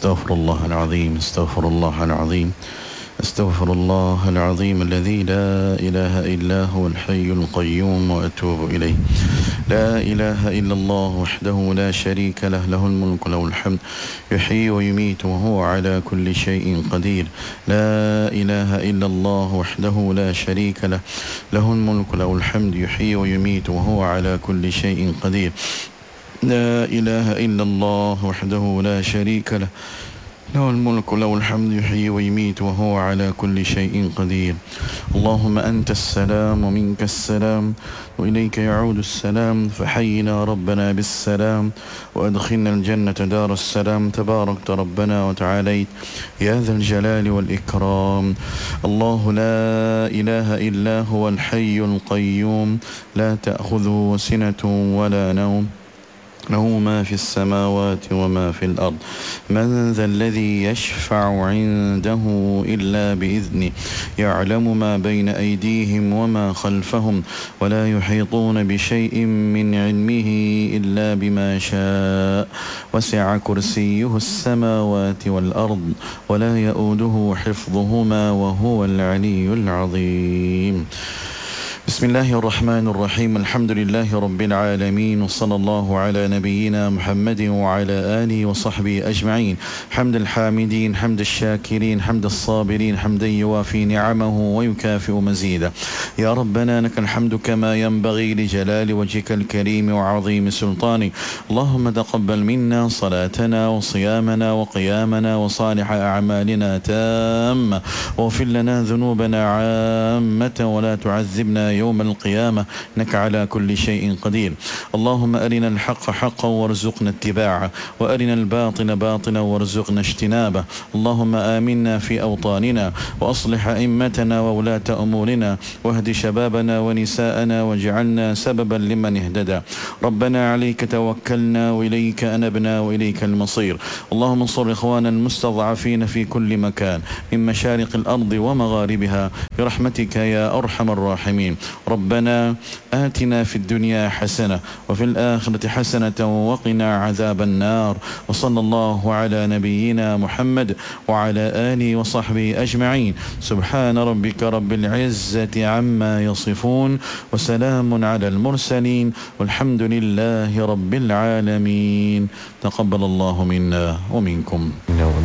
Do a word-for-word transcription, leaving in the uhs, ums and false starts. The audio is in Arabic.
استغفر الله العظيم استغفر الله العظيم استغفر الله العظيم الذي لا إله إلا هو الحي القيوم وأتوب إليه. لا إله إلا الله وحده لا شريك له له الملك له الحمد يحيي ويميت وهو على كل شيء قدير. لا إله إلا الله وحده لا شريك له له الملك له الحمد يحيي ويميت وهو على كل شيء قدير. لا إله إلا الله وحده لا شريك له له الملك له الحمد يحيي ويميت وهو على كل شيء قدير. اللهم أنت السلام ومنك السلام وإليك يعود السلام، فحينا ربنا بالسلام وأدخلنا الجنة دار السلام. تباركت ربنا وتعاليت يا ذا الجلال والإكرام. الله لا إله إلا هو الحي القيوم لا تأخذه سنة ولا نوم له ما في السماوات وما في الأرض. من ذا الذي يشفع عنده إلا بإذنه يعلم ما بين أيديهم وما خلفهم ولا يحيطون بشيء من علمه إلا بما شاء. وسع كرسيه السماوات والأرض ولا يؤوده حفظهما وهو العلي العظيم. بسم الله الرحمن الرحيم. الحمد لله رب العالمين، وصلى الله على نبينا محمد وعلى آله وصحبه أجمعين. حمد الحامدين، حمد الشاكرين، حمد الصابرين، حمدا يوافي نعمه ويكافئ مزيدا. يا ربنا لك الحمد كما ينبغي لجلال وجهك الكريم وعظيم سلطانك. اللهم تقبل منا صلاتنا وصيامنا وقيامنا وصالح أعمالنا تامة، واغفر لنا ذنوبنا عامة ولا تعذبنا يوم القيامة إنك على كل شيء قدير. اللهم أرنا الحق حقا وارزقنا اتباعه، وأرنا الباطل باطلا وارزقنا اجتنابه. اللهم آمنا في أوطاننا، وأصلح أئمتنا وولاة أمورنا، واهد شبابنا ونساءنا، واجعلنا سببا لمن اهتدى. ربنا عليك توكلنا وإليك أنبنا وإليك المصير. اللهم انصر إخوانا المستضعفين في كل مكان من مشارق الأرض ومغاربها برحمتك يا أرحم الراحمين. ربنا آتنا في الدنيا حسنة وفي الآخرة حسنة وقنا عذاب النار. وصلى الله على نبينا محمد وعلى آله وصحبه أجمعين. سبحان ربك رب العزة عما يصفون، وسلام على المرسلين، والحمد لله رب العالمين. تقبل الله منا ومنكم.